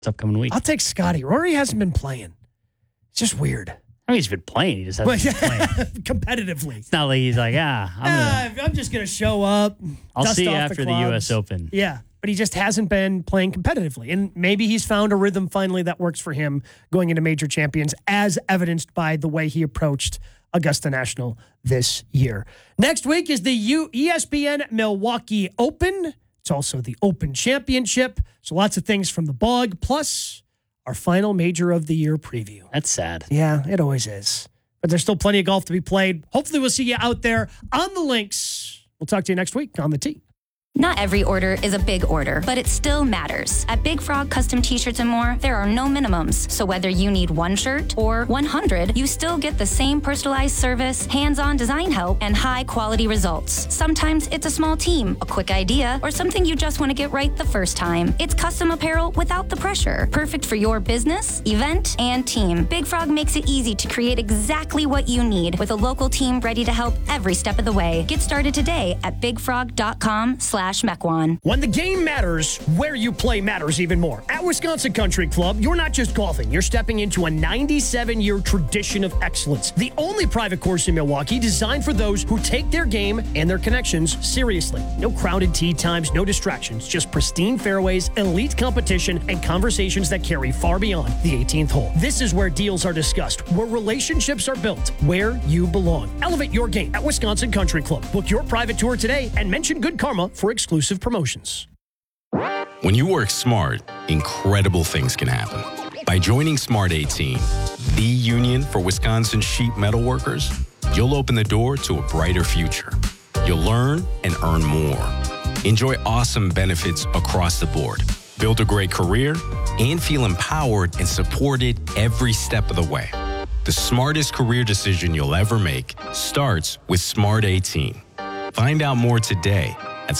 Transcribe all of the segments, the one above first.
upcoming week. I'll take Scotty. Rory hasn't been playing. It's just weird. I mean, he's been playing. He just hasn't been playing. Competitively. It's not like he's like, I'm just going to show up. I'll dust see you off after the U.S. Open. Yeah, but he just hasn't been playing competitively. And maybe he's found a rhythm finally that works for him going into major champions, as evidenced by the way he approached Augusta National this year. Next week is the ESPN Milwaukee Open. It's also the Open Championship. So lots of things from the blog, plus our final major of the year preview. That's sad. Yeah, it always is. But there's still plenty of golf to be played. Hopefully we'll see you out there on the links. We'll talk to you next week on the tee. Not every order is a big order, but it still matters. At Big Frog Custom T-Shirts and more, there are no minimums. So whether you need 1 shirt or 100, you still get the same personalized service, hands-on design help, and high-quality results. Sometimes it's a small team, a quick idea, or something you just want to get right the first time. It's custom apparel without the pressure. Perfect for your business, event, and team. Big Frog makes it easy to create exactly what you need with a local team ready to help every step of the way. Get started today at bigfrog.com/Mequon. When the game matters, where you play matters even more. At Wisconsin Country Club, you're not just golfing. You're stepping into a 97-year tradition of excellence. The only private course in Milwaukee designed for those who take their game and their connections seriously. No crowded tee times, no distractions, just pristine fairways, elite competition, and conversations that carry far beyond the 18th hole. This is where deals are discussed, where relationships are built, where you belong. Elevate your game at Wisconsin Country Club. Book your private tour today and mention Good Karma for exclusive promotions. When you work smart, incredible things can happen. By joining Smart 18, the union for Wisconsin sheet metal workers, you'll open the door to a brighter future. You'll learn and earn more. Enjoy awesome benefits across the board. Build a great career and feel empowered and supported every step of the way. The smartest career decision you'll ever make starts with Smart 18. Find out more today at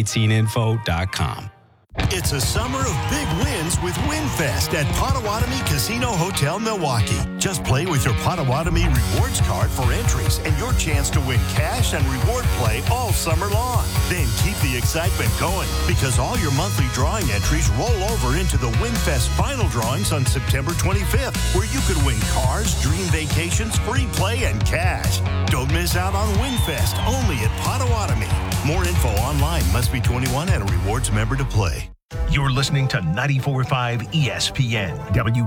smart18info.com. It's a summer of big wins with WinFest at Potawatomi Casino Hotel, Milwaukee. Just play with your Potawatomi Rewards card for entries and your chance to win cash and reward play all summer long. Then keep the excitement going because all your monthly drawing entries roll over into the WinFest final drawings on September 25th, where you could win cars, dream vacations, free play, and cash. Don't miss out on WinFest, only at Potawatomi. More info online. Must be 21 and a rewards member to play. You're listening to 94.5 ESPN,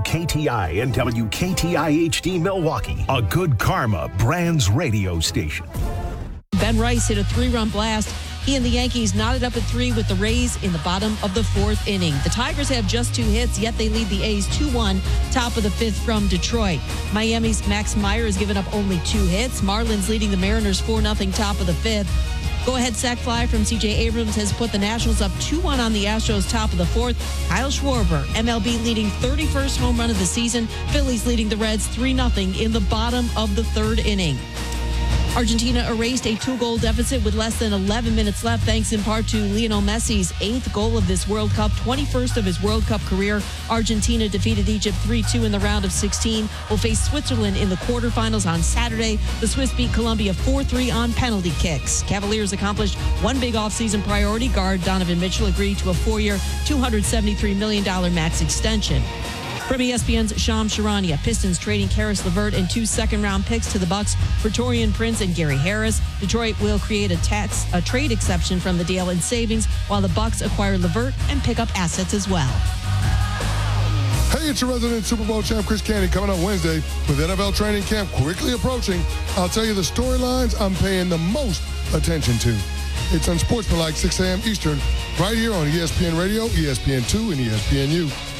WKTI and WKTI HD Milwaukee, a Good Karma Brands radio station. Ben Rice hit a 3-run blast. He and the Yankees knotted up at 3 with the Rays in the bottom of the 4th inning. The Tigers have just 2 hits, yet they lead the A's 2-1, top of the 5th from Detroit. Miami's Max Meyer has given up only 2 hits. Marlins leading the Mariners 4-0, top of the 5th. Go-ahead sac fly from C.J. Abrams has put the Nationals up 2-1 on the Astros, top of the 4th. Kyle Schwarber, MLB leading 31st home run of the season. Phillies leading the Reds 3-0 in the bottom of the 3rd inning. Argentina erased a 2-goal deficit with less than 11 minutes left, thanks in part to Lionel Messi's 8th goal of this World Cup, 21st of his World Cup career. Argentina defeated Egypt 3-2 in the round of 16. Will face Switzerland in the quarterfinals on Saturday. The Swiss beat Colombia 4-3 on penalty kicks. Cavaliers accomplished one big offseason priority. Guard Donovan Mitchell agreed to a 4-year, $273 million max extension. From ESPN's Shams Charania, Pistons trading Karis LeVert and 2 second-round picks to the Bucks for Taurean Prince and Gary Harris. Detroit will create a trade exception from the deal in savings, while the Bucks acquire LeVert and pick up assets as well. Hey, it's your resident Super Bowl champ, Chris Canty, coming up Wednesday with NFL training camp quickly approaching. I'll tell you the storylines I'm paying the most attention to. It's Unsportsmanlike, 6 a.m. Eastern, right here on ESPN Radio, ESPN2, and ESPNU.